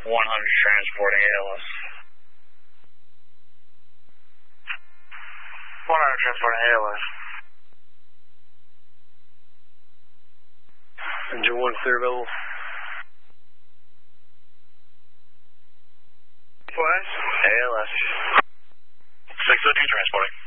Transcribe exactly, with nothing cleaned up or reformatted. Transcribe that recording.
one hundred transporting A L S. one hundred transporting A L S. Engine one clear level. What? A L S. six oh two transporting.